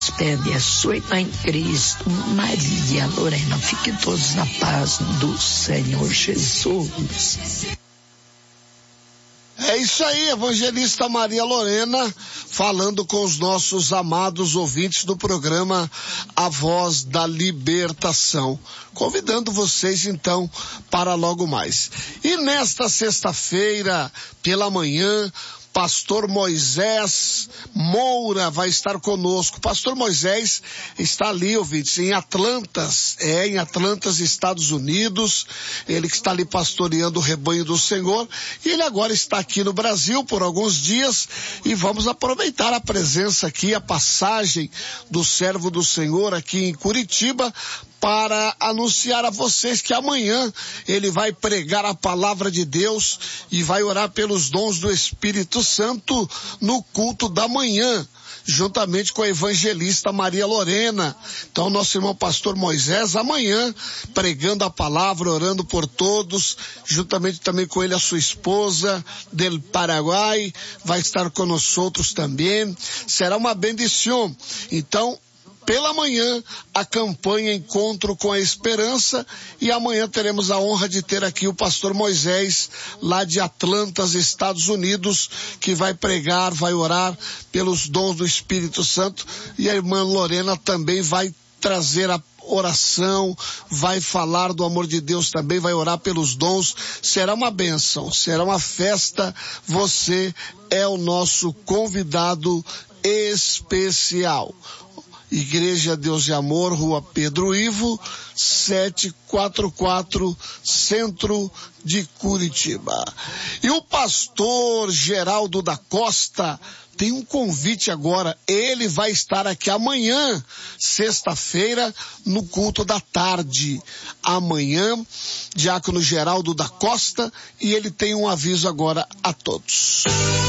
Pede a sua irmã em Cristo, Maria Lorena. Fiquem todos na paz do Senhor Jesus. É isso aí, evangelista Maria Lorena, falando com os nossos amados ouvintes do programa A Voz da Libertação. Convidando vocês, então, para logo mais. E nesta sexta-feira, pela manhã, Pastor Moisés Moura vai estar conosco. Pastor Moisés está ali, ouvintes, em Atlantas, Estados Unidos. Ele que está ali pastoreando o rebanho do Senhor. E ele agora está aqui no Brasil por alguns dias. E vamos aproveitar a presença aqui, a passagem do servo do Senhor aqui em Curitiba, para anunciar a vocês que amanhã ele vai pregar a palavra de Deus e vai orar pelos dons do Espírito Santo no culto da manhã, juntamente com a evangelista Maria Lorena. Então, nosso irmão pastor Moisés, amanhã, pregando a palavra, orando por todos, juntamente também com ele a sua esposa, del Paraguai, vai estar conosco também. Será uma bendição. Então, pela manhã, a campanha Encontro com a Esperança, e amanhã teremos a honra de ter aqui o pastor Moisés, lá de Atlantas, Estados Unidos, que vai pregar, vai orar pelos dons do Espírito Santo, e a irmã Lorena também vai trazer a oração, vai falar do amor de Deus também, vai orar pelos dons. Será uma bênção, será uma festa. Você é o nosso convidado especial. Igreja Deus de Amor, Rua Pedro Ivo, 744, Centro de Curitiba. E o pastor Geraldo da Costa tem um convite agora. Ele vai estar aqui amanhã, sexta-feira, no culto da tarde. Amanhã, diácono Geraldo da Costa, e ele tem um aviso agora a todos.